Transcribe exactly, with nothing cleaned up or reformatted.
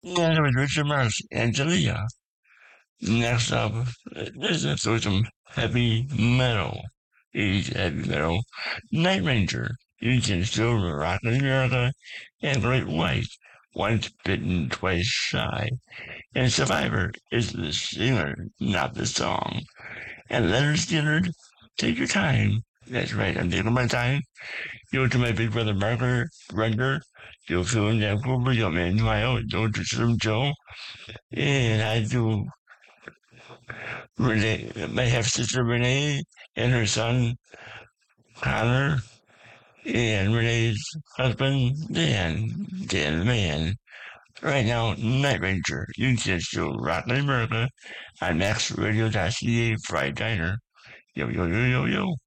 And it was Richard Marx, Angelia. Next up, this is some heavy metal. eighties heavy metal. Night Ranger, you can still rock in America, and Great White, once bitten, twice shy. And Survivor is the singer, not the song. And Leonard Skinner, take your time. That's right, I'm taking my time. You to my big brother Marker, Render, you'll feel in that over your man, Manuel, don't you some Joe. And I do Renee, my half sister Renee, and her son Connor, and Renee's husband Dan, Dan the man. Right now, Night Ranger, you can still rock in America on Max Radio.ca Friday Diner. Yo, yo, yo, yo, yo.